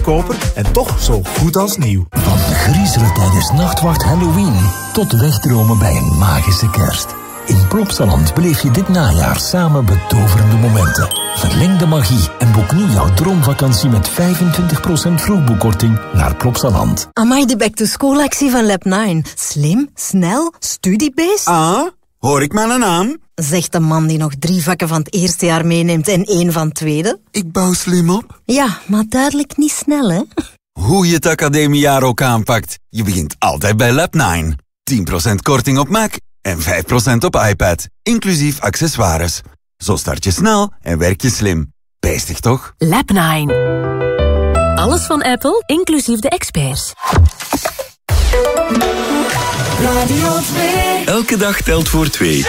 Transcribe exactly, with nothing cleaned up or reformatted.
Koper en toch zo goed als nieuw. Van griezelen tijdens Nachtwacht Halloween tot wegdromen bij een magische kerst. In Plopsaland beleef je dit najaar samen betoverende momenten. Verleng de magie en boek nu jouw droomvakantie met vijfentwintig procent vroegboekkorting naar Plopsaland. Amai, de back-to-school-actie van Lab nine. Slim, snel, studiebased. Ah, hoor ik maar een naam? Zegt de man die nog drie vakken van het eerste jaar meeneemt en één van het tweede. Ik bouw slim op. Ja, maar duidelijk niet snel, hè? Hoe je het academiejaar ook aanpakt, je begint altijd bij Lab nine. tien procent korting op Mac en vijf procent op iPad, inclusief accessoires. Zo start je snel en werk je slim. Bijstig toch? Lab nine. Alles van Apple, inclusief de experts. Radio twee. Elke dag telt voor twee.